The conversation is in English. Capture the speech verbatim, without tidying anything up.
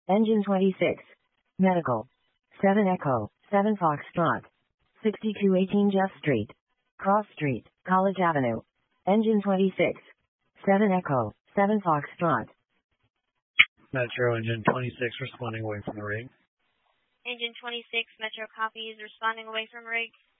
Engine twenty-six. Medical. seven Echo, seven Foxtrot. sixty-two eighteen Jeff Street. Cross Street, College Avenue. Engine twenty-six. seven Echo, seven Foxtrot. Metro Engine twenty-six responding away from the rig. Engine twenty-six, Metro copies, responding away from rig.